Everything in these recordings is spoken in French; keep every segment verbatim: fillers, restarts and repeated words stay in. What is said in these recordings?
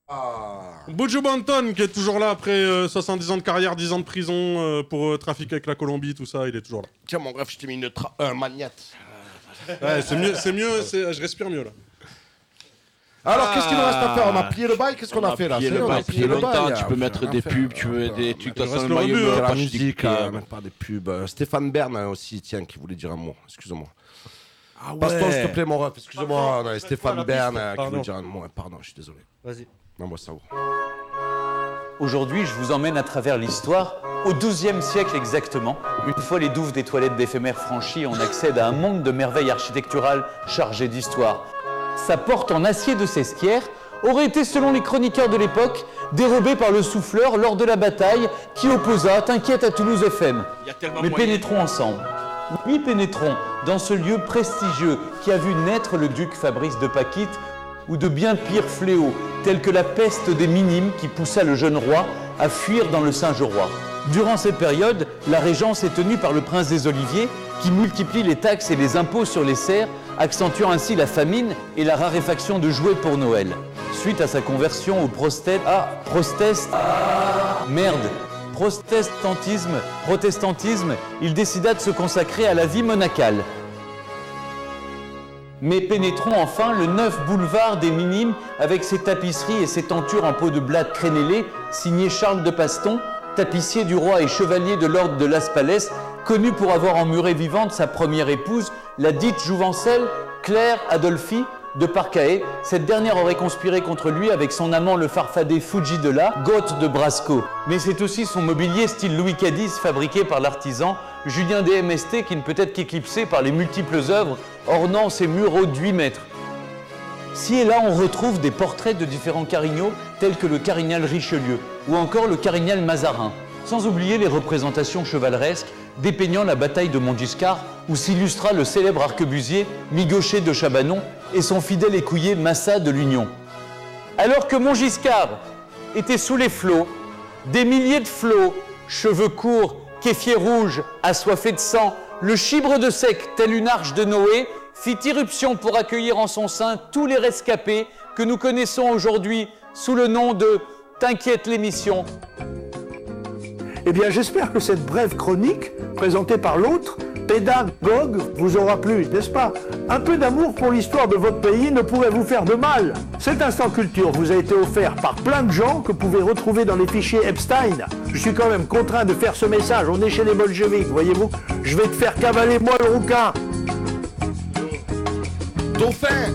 Ah. Buju Banton qui est toujours là après euh, soixante-dix ans de carrière, dix ans de prison euh, pour euh, trafic avec la Colombie, tout ça, il est toujours là. Tiens mon ref, je t'ai mis une tra- un magnate. Ouais, c'est mieux, c'est mieux, c'est... je respire mieux là. Alors, qu'est-ce qu'il nous reste à faire? On a plié le bail, qu'est-ce qu'on On a, a fait là? plié C'est le bon, on a bail, plié plié le longtemps, bail. tu peux hein, mettre rien des à faire. pubs, tu veux des trucs, il de reste le le maillot, rebut, mais hein. De pas la chic, musique, euh, hein, même pas des pubs. Euh, Stéphane Bern hein, aussi, tiens, qui voulait dire un mot. Excuse-moi. Ah ouais. Passe-toi, s'il te plaît, mon ref. Excuse-moi, non, Stéphane la Bern piste. euh, qui Pardon. voulait dire un mot. Pardon, je suis désolé. Vas-y. Non, moi, ça va. Aujourd'hui, je vous emmène à travers l'histoire, au douzième siècle exactement. Une fois les douves des toilettes d'éphémère franchies, on accède à un monde de merveilles architecturales chargées d'histoire. Sa porte en acier de Sesquières aurait été, selon les chroniqueurs de l'époque, dérobée par le souffleur lors de la bataille qui opposa T'inquiète à Toulouse F M. Mais pénétrons ensemble. Oui, pénétrons dans ce lieu prestigieux qui a vu naître le duc Fabrice de Paquite ou de bien pires fléaux, tels que la peste des minimes qui poussa le jeune roi à fuir dans le Saint-Gerois. Durant cette période, la régence est tenue par le prince des Oliviers qui multiplie les taxes et les impôts sur les serfs, accentuant ainsi la famine et la raréfaction de jouets pour Noël. Suite à sa conversion au prostet... Ah, prostest... Merde Protestantisme, protestantisme, il décida de se consacrer à la vie monacale. Mais pénétrons enfin le neuf boulevard des Minimes avec ses tapisseries et ses tentures en peau de blatte crénélée, signé Charles de Paston, tapissier du roi et chevalier de l'ordre de Las Palais, connu pour avoir emmuré vivante sa première épouse, la dite jouvencelle Claire Adolphi de Parcae. Cette dernière aurait conspiré contre lui avec son amant le farfadet Fujidela, Goth de Brasco. Mais c'est aussi son mobilier style Louis Cadiz fabriqué par l'artisan Julien D M S T qui ne peut être qu'éclipsé par les multiples œuvres ornant ses murs hauts de huit mètres. Ci et là, on retrouve des portraits de différents carignaux tels que le carignal Richelieu ou encore le carignal Mazarin, sans oublier les représentations chevaleresques dépeignant la bataille de Montgiscard où s'illustra le célèbre arquebusier Migochet de Chabanon et son fidèle écuyer Massa de l'Union. Alors que Montgiscard était sous les flots, des milliers de flots, cheveux courts, kéfiers rouges, assoiffés de sang, le chibre de sec, tel une arche de Noé, fit irruption pour accueillir en son sein tous les rescapés que nous connaissons aujourd'hui sous le nom de « T'inquiète l'émission ». Eh bien, j'espère que cette brève chronique, présentée par l'autre, pédagogue, vous aura plu, n'est-ce pas? Un peu d'amour pour l'histoire de votre pays ne pourrait vous faire de mal. Cet instant culture vous a été offert par plein de gens que vous pouvez retrouver dans les fichiers Epstein. Je suis quand même contraint de faire ce message, on est chez les bolcheviks, voyez-vous? Je vais te faire cavaler, moi, le rouquin. Dauphin.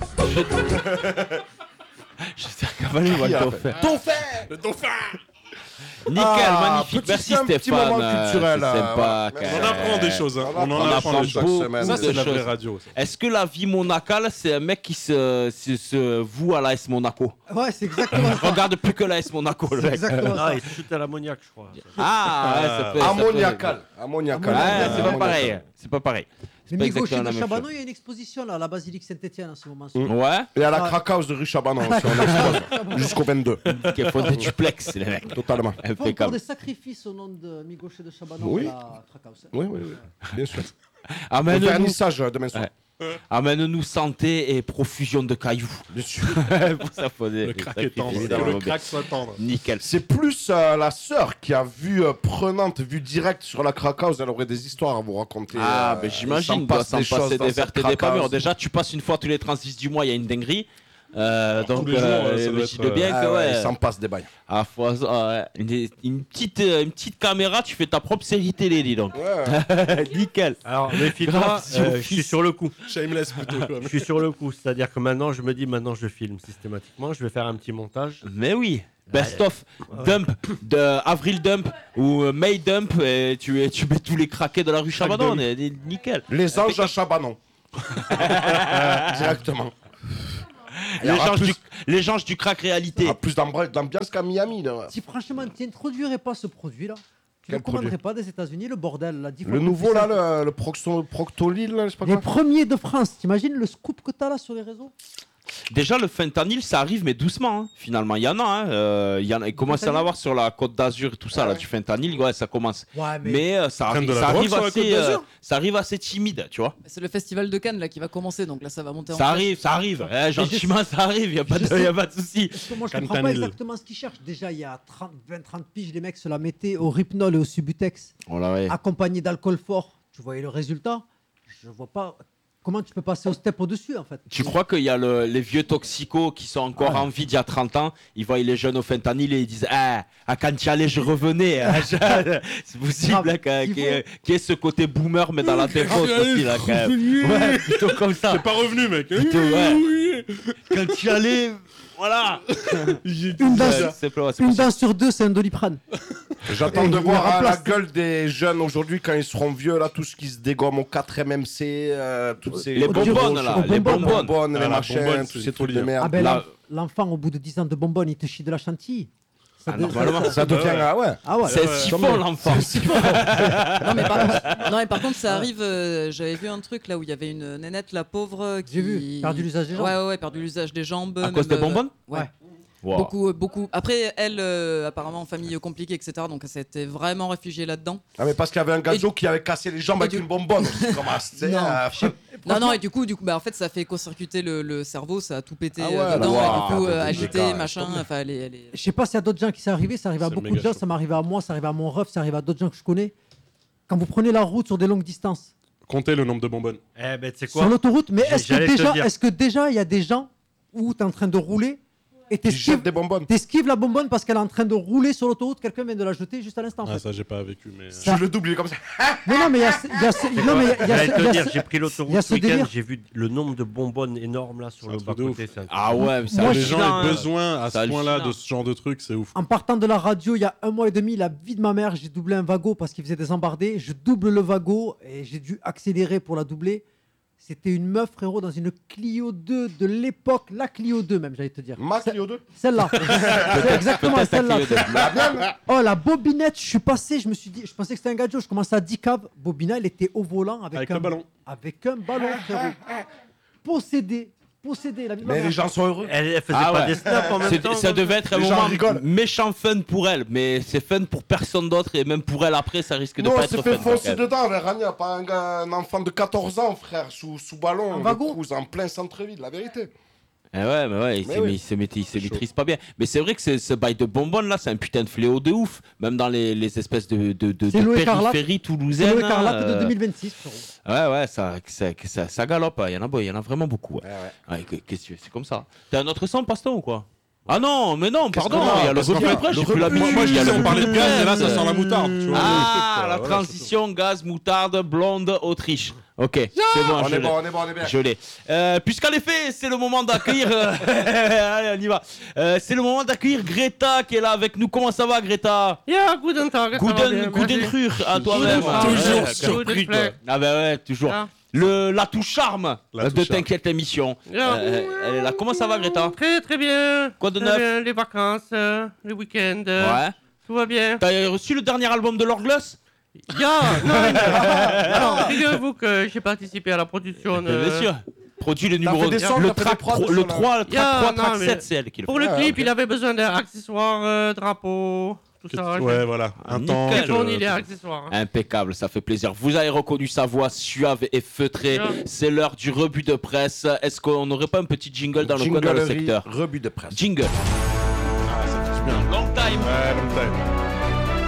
Je vais faire cavaler, moi, le dauphin. Dauphin. Le dauphin. Nickel, Ah, magnifique. petit- Merci un petit Stéphane. moment euh, culturel, c'est euh, sympa. voilà. On apprend des choses, hein. on en On apprend apprend des choses. beaucoup semaine. Ça, de c'est la vraie choses. radio. ça. Est-ce que la vie monacale, c'est un mec qui se, se, se voue à l'A S Monaco? Ouais, c'est exactement ça. Regarde plus que l'A S Monaco, le C'est mec. exactement ça. Ah, il se shoot à l'ammoniaque, je crois. Ah, ouais, ça fait. ça fait- Ammoniacal. Ammoniacal. Ouais, c'est pas Ammoniacal. pareil. C'est pas pareil. C'est Mais pas Migochet exactement de la même Chabanon, chose. il y a une exposition là, à la basilique Saint-Étienne en ce moment. Ouais, Et à la Ah. Cracaus de rue Chabanon aussi, on expose. Jusqu'au vingt-deux. qui font des duplex, les mecs. Totalement. Ils font encore Impeccable. des sacrifices au nom de Migochet de Chabanon Oui. à la Krakauss. Oui, oui, oui. Bien sûr. Au Amène-nous, vernissage demain soir. Ouais. amène-nous santé et profusion de cailloux. Bien sûr. Pour ça, faut des Le crack est tendre. sacrifices, Que ça le va bien. crack soit tendre. Nickel. C'est plus euh, la sœur qui a vu euh, prenante, vue directe sur la Cracaus. Elle aurait des histoires à vous raconter. Ah, euh, ben il j'imagine, s'en il doit passe s'en des passer choses dans des cette vertes et des pas Cracaus. mûres. Déjà, tu passes une fois tous les trente-six du mois, il y a une dinguerie. Euh, donc, tous les jours, euh, ça doit je être, dis de bien Ah que, ouais, ouais. il s'en passe des bails. À foison, ouais. une, une, petite, euh, une petite caméra, tu fais ta propre série télé, dis donc. Ouais. Nickel. Alors, méfie-toi, Grave, si euh, on je suis fixe. sur le coup. Shameless plutôt. Quoi. Je suis sur le coup, c'est-à-dire que maintenant, je me dis, maintenant, je filme systématiquement, je vais faire un petit montage. Mais oui. Best of Dump de Avril Dump ou euh, May Dump et tu, et tu mets tous les craquets de la rue Chabanon et, et nickel. Les anges à Chabanon. Directement. Il y Les aura gens, plus- du, les gens du crack Il y réalité. aura plus d'embra- d'ambiance qu'à Miami. Là. Si franchement, tu n'introduirais pas ce produit-là, tu ne Quel le commanderais pas des États-Unis, le bordel, là, dix fois Le plus nouveau là, puissant. le, le proxo- Proctolil, là, je sais pas Les quoi. premiers de France, t'imagines le scoop que t'as là sur les réseaux? Déjà, le fentanyl, ça arrive, mais doucement. Hein. Finalement, il y en a. Hein. Euh, il, y en a il commence à en avoir sur la Côte d'Azur et tout ça, Ouais. là, du fentanyl. Ouais, ça commence. Ouais, mais, Mais euh, ça, Prennent arri- de la ça drogue arrive sur la assez, Côte d'Azur euh, ça arrive assez timide, tu vois. C'est le festival de Cannes là qui va commencer, donc là ça va monter en Ça flèche. arrive, ça arrive. Eh, je gentiment, ça arrive. Il y a pas je de, sais. y a pas de souci. parce que moi, je comprends pas Fentanyl. exactement ce qu'ils cherchent. Déjà, il y a trente, vingt, trente piges, les mecs se la mettaient au Rypnol et au Subutex, Oh là, ouais. accompagnés d'alcool fort. Tu voyais le résultat. Je vois pas comment tu peux passer au step au-dessus, en fait. Tu crois qu'il y a le- les vieux toxicos qui sont encore en vie d'il y a trente ans, ils voient les jeunes au fentanyl et ils disent ah, ah quand tu y allais, je revenais. Ah, je- C'est possible Grave. là, qu'il Il y ait- qu'il y ait ce côté boomer, mais dans la tête Ah, aussi, là, quand même. Ouais, plutôt comme ça. T'es pas revenu, mec. Plutôt, ouais. Quand tu y allais, voilà. Une danse, Ouais, c'est pas- c'est une possible. danse sur deux, c'est un doliprane. J'attends Et de il voir hein, la remplace- gueule des jeunes aujourd'hui quand ils seront vieux, là, tout ce qui se dégomme au quatre M M C, euh, toutes ces Les Au bonbonnes, dur- là, au les bonbonne. bonbonnes. bonbonnes, Ah, les la machins, bonbonne, tous c'est ces une trucs folie, de hein. merde. Ah ben, Là- l'en- l'enfant, au bout de dix ans de bonbonne, il te chie de la chantilly. Ça Ah, de- normalement, Ça devient, Ouais, ouais. ah ouais. Ah ouais. C'est ouais. siphon l'enfant. Non mais, par... non, mais par contre ça arrive, euh, j'avais vu un truc là où il y avait une nénette, la pauvre, euh, qui... J'ai vu, perdu l'usage des jambes. Ouais, ouais, ouais, perdu l'usage des jambes. À cause des même, euh, bonbonnes Ouais. Ouais. Wow. Beaucoup, euh, beaucoup. Après, elle, euh, apparemment, en famille compliquée, et cetera. Donc, elle s'était vraiment réfugiée là-dedans. Ah, mais parce qu'il y avait un gazo qui avait cassé les jambes Et avec du- une bonbonne. Comment c'était Non. euh, Non, non, et du coup, du coup, bah, en fait, ça fait court-circuiter le, le cerveau, ça a tout pété Ah ouais, euh, dedans, là, et wow, du coup, t'as euh, des agité, écarts, machin. laisse tomber. Enfin, elle est, elle est- Je sais pas s'il y a d'autres gens qui c'est arrivé, ça arrive à C'est beaucoup méga de gens, chaud. ça m'arrive à moi, ça arrive à mon ref, ça arrive à d'autres gens que je connais. Quand vous prenez la route sur des longues distances, Comptez le nombre de bonbonnes. Eh ben, tu sais sur quoi l'autoroute, mais J'ai- est-ce que, j'allais te déjà, dire. est-ce que déjà il y a des gens où tu es en train de rouler et Qui t'esquives jettent des bonbonnes. t'esquives la bonbonne parce qu'elle est en train de rouler sur l'autoroute, quelqu'un vient de la jeter juste à l'instant. en Ah, fait. ça, j'ai pas vécu, mais. euh, Ça- Tu le doubles, il est comme ça. Mais non, mais il y a, ce- il y a ce- non, mais il y a- il y a J'allais ce- te il y a dire, ce- j'ai pris il y l'autoroute a ce ce week-end, délire. j'ai vu le nombre de bonbonnes énormes là sur C'est le un truc de bas-côté. ouf. c'est un truc. Ah ouais, ça Moi, Les je gens suis aient hallucinant, hein. besoin à ce C'est point-là hallucinant. de ce genre de truc, c'est ouf. En partant de la radio, il y a un mois et demi, la vie de ma mère, j'ai doublé un wagon parce qu'il faisait des embardés. Je double le wagon et j'ai dû accélérer pour la doubler. C'était une meuf, frérot, dans une Clio deux de l'époque, la Clio deux même, j'allais te dire. Max Ce- Clio deux. Celle-là. C'est exactement Peut-être celle-là. la Clio deux. Oh, la bobinette, je suis passé, je me suis dit, je pensais que c'était un gadget, je commençais à dix caves. Bobina, elle était au volant avec, Avec un le ballon. Avec un ballon, frérot. Possédé. Possédé, la vie de ma Mais mère. les gens sont heureux. Elle, elle faisait Ah pas ouais. des snaps en même C'est- temps ça comme devait être un Les gens moment rigolent. méchant fun pour elle, mais c'est fun pour personne d'autre et même pour elle après, ça risque de Nous, pas on être s'est fun. fait foncer quand même. dedans avec Rania, pas un, gars- un enfant de quatorze ans, frère, sous, sous ballon, Un de wagon. cruise, en plein centre-ville, la vérité. Eh ouais, mais ouais, il Mais s'est- oui. il se maîtrise, il se maîtrise pas bien. Mais c'est vrai que c'est- ce bail de bonbonnes là, c'est un putain de fléau de ouf. Même dans les, les espèces de, de, de, C'est de l'eau écarlate. périphéries C'est toulousaines. le écarlate de euh, deux mille vingt-six, frérot. Ouais, ouais, ça, ça, ça, ça galope. Il y en a, beau- il y en a vraiment beaucoup. Ouais. Ouais, que- qu'est-ce que tu veux, c'est comme ça. T'as un autre son, Paston, ou quoi? Ah non, mais non, pardon, qu'on a il y a le Parce qu'en revue de fait, presse, j'ai le plus revue- l'habitude. Moi, je il y a disais, le on parlait de revue gaz, et là, ça presse. sent la moutarde. Tu vois, Ah, le truc, quoi. la Voilà, transition gaz, moutarde, blonde, Autriche. Ok, c'est bon, On je est l'ai. bon, on est bon, on est bien. Je l'ai. Euh, Puisqu'en effet, c'est le moment d'accueillir. euh, Allez, on y va. Euh, c'est le moment d'accueillir Greta qui est là avec nous. Comment ça va, Greta? Ja, guten Tag. ça va Guten, bien, guten merci. Rur à toi-même. Toujours Ah, ouais, surpris, Guten Fleck. Ah ben ouais, toujours. Ah. Le, la touche charme La euh, touche de charme. T'inquiète émission. Ja. Euh, elle est là. Comment ça va, Greta? Très très bien. Quoi de Très neuf? bien, les vacances, euh, les week-ends, euh, Ouais. tout va bien. T'as reçu le dernier album de Lord Gloss? Ja, non, non, figurez-vous que j'ai participé à la production. Bien euh, sûr. Produit le T'as numéro fait des sons, le t'as fait des track prods pro- sur le la- trois, track Yeah, trois, non, track mais- sept, c'est elle qui le fait. Pour le Ah, clip, ok. il avait besoin d'accessoires, euh, drapeaux, tout ça. Ouais, voilà. Un Nickel. temps. J'ai que- fourni les accessoires. hein. Impeccable, ça fait plaisir. Vous avez reconnu sa voix suave et feutrée. Yeah. C'est l'heure du rebut de presse. Est-ce qu'on n'aurait pas un petit jingle dans le coin dans le Jinglerie, secteur? rebut de presse. Jingle. Ah, ça fait du bien. Long time. Ouais, long time.